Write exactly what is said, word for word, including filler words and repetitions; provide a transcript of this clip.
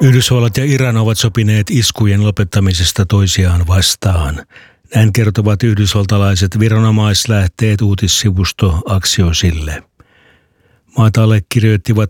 Yhdysvallat ja Iran ovat sopineet iskujen lopettamisesta toisiaan vastaan. Näin kertovat yhdysvaltalaiset viranomaislähteet uutissivusto Axiosille. Maat allekirjoittivat